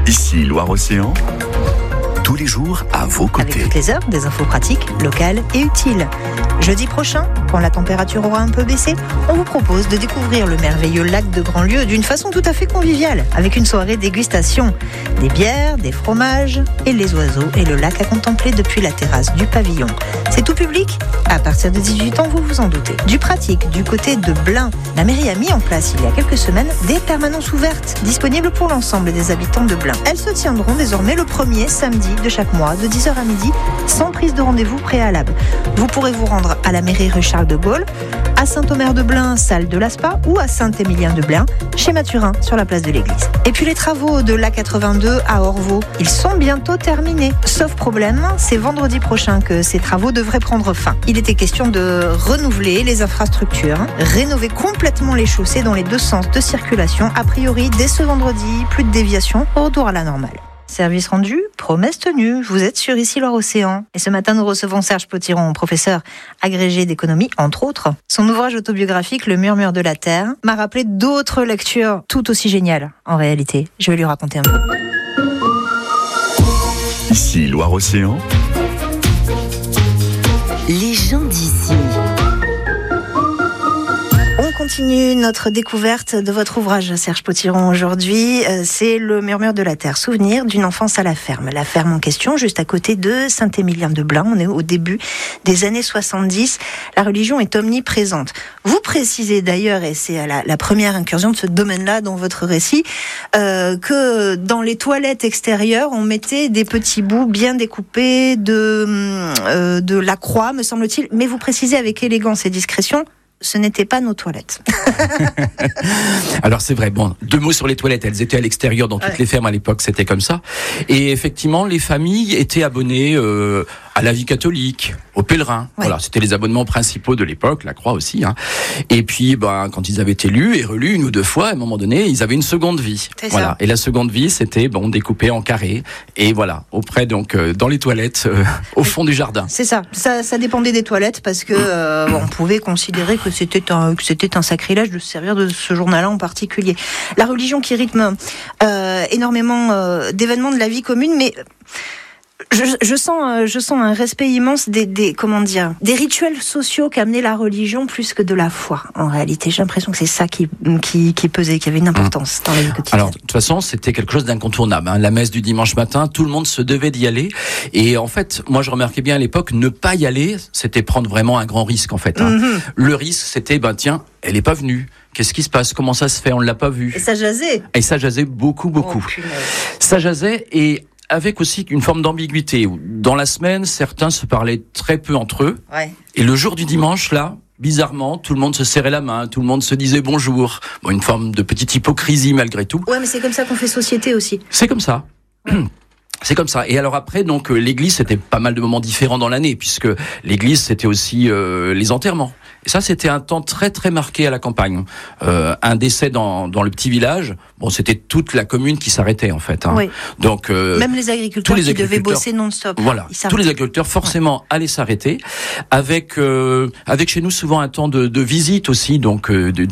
Ici Loire-Océan, tous les jours à vos côtés. Avec toutes les heures, des infos pratiques, locales et utiles. Jeudi prochain, quand la température aura un peu baissé, on vous propose de découvrir le merveilleux lac de Grandlieu d'une façon tout à fait conviviale, avec une soirée dégustation. Des bières, des fromages et les oiseaux et le lac à contempler depuis la terrasse du pavillon. C'est tout public. À partir de 18 ans, vous vous en doutez. Du pratique, du côté de Blain. La mairie a mis en place il y a quelques semaines des permanences ouvertes, disponibles pour l'ensemble des habitants de Blain. Elles se tiendront désormais le premier samedi de chaque mois, de 10h à midi, sans prise de rendez-vous préalable. Vous pourrez vous rendre à la mairie rue Charles de Gaulle, à Saint-Omer-de-Blain, salle de l'ASPA, ou à Saint-Émilien-de-Blain, chez Mathurin, sur la place de l'église. Et puis les travaux de l'A82 à Orvaux, ils sont bientôt terminés. Sauf problème, c'est vendredi prochain que ces travaux devraient prendre fin. Il était question de renouveler les infrastructures, rénover complètement les chaussées dans les deux sens de circulation. A priori, dès ce vendredi, plus de déviation, retour à la normale. Service rendu, promesse tenue. Vous êtes sur Ici Loire-Océan. Et ce matin, nous recevons Serge Potiron, professeur agrégé d'économie, entre autres. Son ouvrage autobiographique, Le murmure de la terre, m'a rappelé d'autres lectures tout aussi géniales, en réalité. Je vais lui raconter un peu. Ici Loire-Océan, Les gens d'ici. On continue notre découverte de votre ouvrage, Serge Potiron, aujourd'hui. C'est Le murmure de la terre, souvenir d'une enfance à la ferme. La ferme en question, juste à côté de Saint-Émilien-de-Blain. On est au début des années 70. La religion est omniprésente. Vous précisez d'ailleurs, et c'est la première incursion de ce domaine-là dans votre récit, que dans les toilettes extérieures, on mettait des petits bouts bien découpés de la croix, me semble-t-il. Mais vous précisez avec élégance et discrétion, ce n'était pas nos toilettes. Alors c'est vrai, bon, 2 mots sur les toilettes, elles étaient à l'extérieur dans toutes les fermes à l'époque, c'était comme ça. Et effectivement, les familles étaient abonnées à la vie catholique, aux pèlerins. Ouais. Voilà, c'était les abonnements principaux de l'époque, la croix aussi. Et puis, quand ils avaient été lus et relus 1 ou 2 fois, à un moment donné, ils avaient une seconde vie. C'est voilà. Ça. Et la seconde vie, c'était découpé en carrés. Et voilà, auprès dans les toilettes, au fond du jardin. C'est ça. Ça dépendait des toilettes parce que on pouvait considérer que c'était un sacrilège de se servir de ce journal-là en particulier. La religion qui rythme énormément d'événements de la vie commune, mais je sens un respect immense des rituels sociaux qu'amenait la religion plus que de la foi. En réalité, j'ai l'impression que c'est ça qui pesait, qui avait une importance dans la vie quotidienne. Alors, de toute façon, c'était quelque chose d'incontournable. La messe du dimanche matin, tout le monde se devait d'y aller. Et en fait, moi, je remarquais bien à l'époque, ne pas y aller, c'était prendre vraiment un grand risque, en fait. Mm-hmm. Le risque, c'était, tiens, elle est pas venue. Qu'est-ce qui se passe? Comment ça se fait? On ne l'a pas vue. Et ça jasait. Et ça jasait beaucoup. Oh, ça jasait et avec aussi une forme d'ambiguïté. Dans la semaine, certains se parlaient très peu entre eux. Ouais. Et le jour du dimanche, là, bizarrement, tout le monde se serrait la main, tout le monde se disait bonjour. Une forme de petite hypocrisie malgré tout. Ouais, mais c'est comme ça qu'on fait société aussi. C'est comme ça. C'est comme ça. Et alors après, l'église, c'était pas mal de moments différents dans l'année, puisque l'église, c'était aussi les enterrements. Et ça, c'était un temps très très marqué à la campagne. Un décès dans le petit village, c'était toute la commune qui s'arrêtait en fait. Oui. Donc même les agriculteurs qui devaient bosser non-stop. Voilà, tous les agriculteurs forcément allaient s'arrêter. Avec chez nous souvent un temps de visite aussi, donc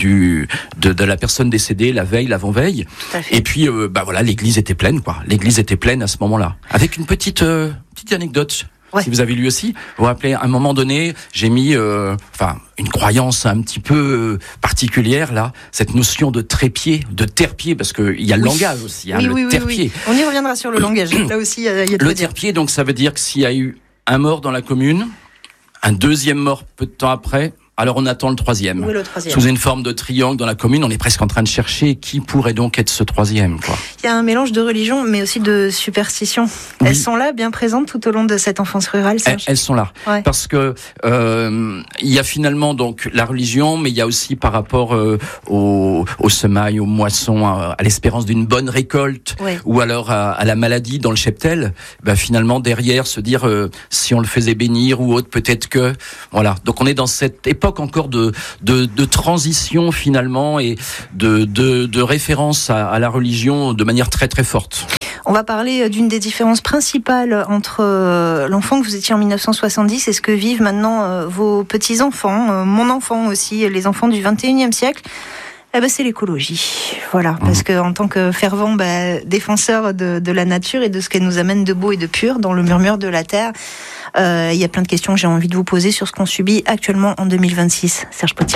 de la personne décédée la veille, l'avant-veille. Et puis l'église était pleine quoi. L'église était pleine à ce moment-là. Avec une petite anecdote. Ouais. Si vous avez lu aussi, vous vous rappelez, à un moment donné, j'ai mis une croyance un petit peu particulière là, cette notion de trépied, de terre-pied, parce que il y a le langage aussi, le terre-pied. Oui. On y reviendra sur le langage. Là aussi, il y a de le terre-pied, donc ça veut dire que s'il y a eu un mort dans la commune, un deuxième mort peu de temps après, alors on attend le troisième. Oui, le troisième. Sous une forme de triangle dans la commune, on est presque en train de chercher qui pourrait donc être ce troisième, quoi. Il y a un mélange de religion, mais aussi de superstition. Oui. Elles sont là, bien présentes tout au long de cette enfance rurale. Elles sont là, parce que il y a finalement donc la religion, mais il y a aussi par rapport au semail, aux moissons, à l'espérance d'une bonne récolte, ou alors à la maladie dans le cheptel. Finalement derrière se dire si on le faisait bénir ou autre, peut-être que voilà. Donc on est dans cette époque encore de transition finalement et de référence à la religion de manière très très forte. On va parler d'une des différences principales entre l'enfant que vous étiez en 1970 et ce que vivent maintenant vos petits-enfants, mon enfant aussi, les enfants du 21e siècle. C'est l'écologie. Voilà, parce que en tant que fervent défenseur de la nature et de ce qu'elle nous amène de beau et de pur dans le murmure de la terre, il y a plein de questions que j'ai envie de vous poser sur ce qu'on subit actuellement en 2026. Serge Potier.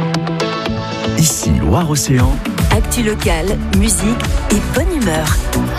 Ici Loire-Océan. Actu locale, musique et bonne humeur.